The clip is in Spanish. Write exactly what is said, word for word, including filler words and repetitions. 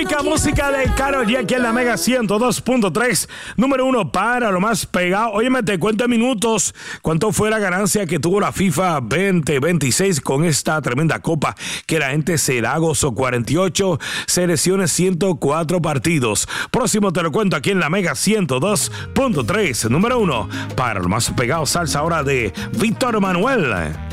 Rica música de Karol G aquí en la Mega ciento dos punto tres, número uno para lo más pegado. Óyeme, te cuento en minutos cuánto fue la ganancia que tuvo la FIFA veinte veintiséis con esta tremenda copa que la gente se la gozó. cuarenta y ocho selecciones, ciento cuatro partidos. Próximo te lo cuento aquí en la Mega ciento dos punto tres, número uno para lo más pegado. Salsa ahora de Víctor Manuel.